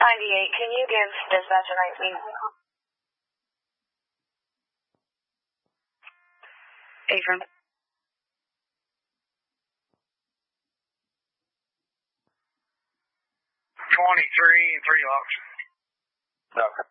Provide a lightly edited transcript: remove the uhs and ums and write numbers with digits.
98, can you give dispatch a 19? Affirm. 23 and 3 Ox. Okay.